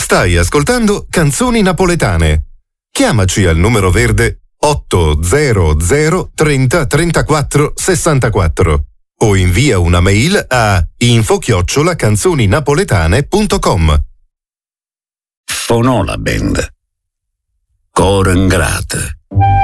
Stai ascoltando Canzoni Napoletane. Chiamaci al numero verde 800 30 34 64 o invia una mail a info@canzoninapoletane.com. Fonola Band. Cor ingrate.